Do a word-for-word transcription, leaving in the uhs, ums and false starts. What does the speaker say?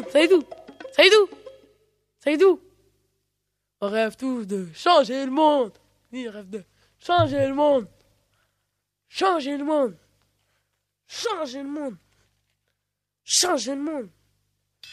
monde, Saïdou, Saïdou, Saïdou. On rêve tous de changer le monde. Oui, on rêve de changer le monde. Changer le monde. Changer le monde. Changer le monde.